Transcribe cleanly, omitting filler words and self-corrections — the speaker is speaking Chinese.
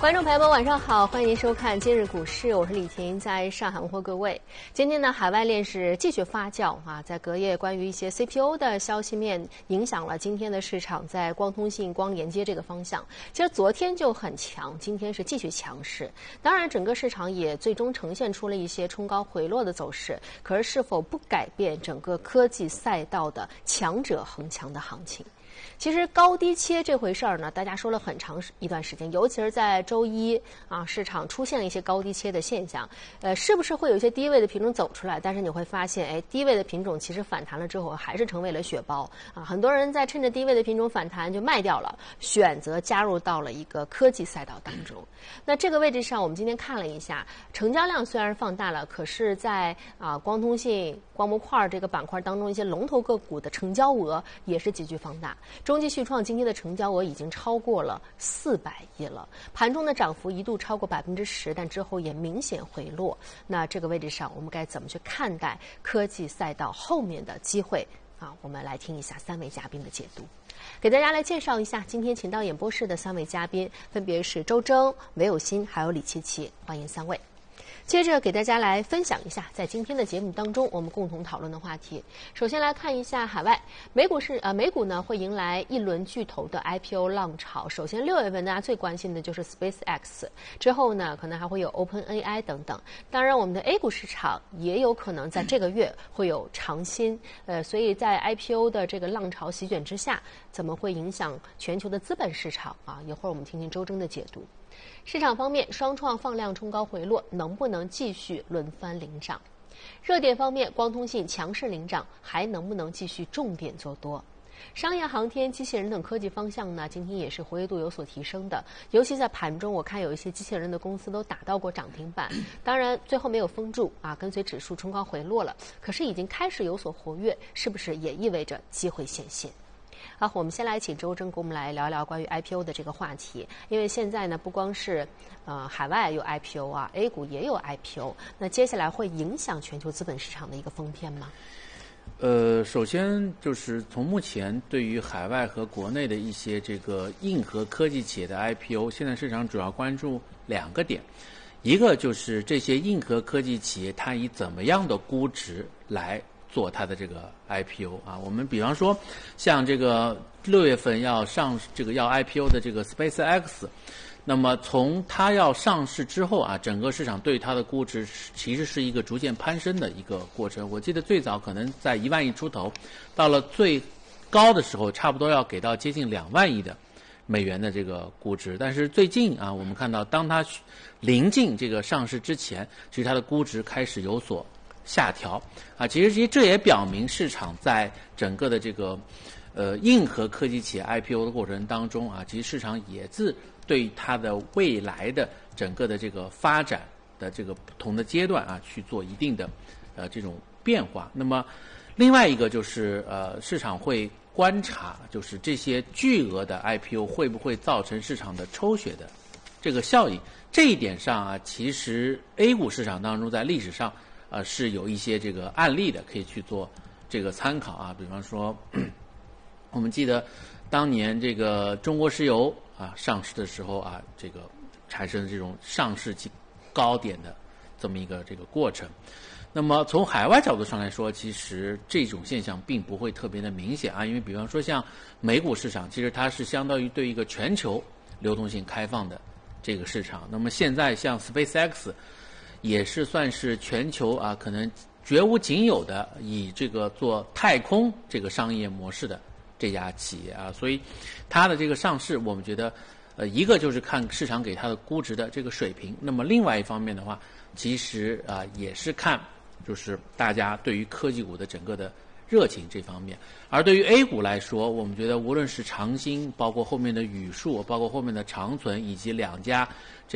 观众朋友们，晚上好，欢迎您收看今日股市，我是李婷，在上海问候各位。今天呢，海外链是继续发酵啊，在隔夜关于一些 CPO 的消息面影响了今天的市场，在光通信、光连接这个方向，其实昨天就很强，今天是继续强势。当然，整个市场也最终呈现出了一些冲高回落的走势，可是是否不改变整个科技赛道的强者恒强的行情？其实高低切这回事儿呢，大家说了很长一段时间，尤其是在周一啊，市场出现了一些高低切的现象。是不是会有一些低位的品种走出来？但是你会发现，哎，低位的品种其实反弹了之后，还是成为了血包啊。很多人在趁着低位的品种反弹就卖掉了，选择加入到了一个科技赛道当中。那这个位置上，我们今天看了一下，成交量虽然放大了，可是在光通信、光模块这个板块当中，一些龙头个股的成交额也是急剧放大。中基旭创今天的成交额已经超过了400亿了，盘中的涨幅一度超过10%，但之后也明显回落。那这个位置上，我们该怎么去看待科技赛道后面的机会啊？我们来听一下3位嘉宾的解读。给大家来介绍一下今天请到演播室的3位嘉宾，分别是周征、韦有新还有李琪琪，欢迎3位。接着给大家来分享一下，在今天的节目当中，我们共同讨论的话题。首先来看一下海外美股呢会迎来一轮巨头的 IPO 浪潮。首先6月份大家最关心的就是 SpaceX， 之后呢可能还会有 OpenAI 等等。当然，我们的 A 股市场也有可能在这个月会有长鑫。所以在 IPO 的这个浪潮席卷之下，怎么会影响全球的资本市场啊？一会儿我们听听周征的解读。市场方面，双创放量冲高回落，能不能继续轮番领涨？热点方面，光通信强势领涨，还能不能继续重点做多？商业航天、机器人等科技方向呢，今天也是活跃度有所提升的。尤其在盘中，我看有一些机器人的公司都打到过涨停板，当然最后没有封住啊，跟随指数冲高回落了。可是已经开始有所活跃，是不是也意味着机会显现？好，我们先来请周征跟我们来聊聊关于 IPO 的这个话题。因为现在呢，不光是海外有 IPO 啊 ，A 股也有 IPO， 那接下来会影响全球资本市场的一个风偏吗？ 首先就是从目前对于海外和国内的一些这个硬核科技企业的 IPO， 现在市场主要关注2个点，一个就是这些硬核科技企业它以怎么样的估值来做它的这个 IPO 啊，我们比方说像这个6月份要IPO 的这个 SpaceX， 那么从它要上市之后啊，整个市场对它的估值其实是一个逐渐攀升的一个过程。我记得最早可能在1万亿出头，到了最高的时候差不多要给到接近2万亿的美元的这个估值，但是最近啊，我们看到当它临近这个上市之前，其实它的估值开始有所下调啊，其实这也表明市场在整个的这个硬核科技企业 IPO 的过程当中啊，其实市场也是对它的未来的整个的这个发展的这个不同的阶段啊，去做一定的这种变化。那么另外一个就是市场会观察，就是这些巨额的 IPO 会不会造成市场的抽血的这个效应。这一点上啊，其实 A 股市场当中在历史上是有一些这个案例的，可以去做这个参考啊。比方说，我们记得当年这个中国石油啊上市的时候啊，这个产生这种上市及高点的这么一个这个过程。那么从海外角度上来说，其实这种现象并不会特别的明显啊，因为比方说像美股市场，其实它是相当于对一个全球流动性开放的这个市场。那么现在像 SpaceX。也是算是全球啊，可能绝无仅有的以这个做太空这个商业模式的这家企业啊，所以它的这个上市，我们觉得一个就是看市场给它的估值的这个水平，那么另外一方面的话，其实也是看就是大家对于科技股的整个的热情这方面。而对于 A 股来说，我们觉得无论是长鑫，包括后面的宇树，包括后面的长存，以及2家